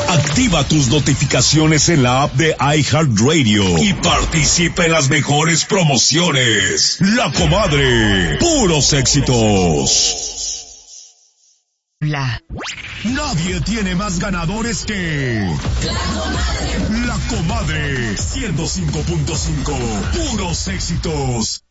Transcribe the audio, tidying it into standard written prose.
Activa tus notificaciones en la app de iHeartRadio y participa en las mejores promociones. La Comadre, puros éxitos. Nadie tiene más ganadores que La Comadre 105.5, puros éxitos.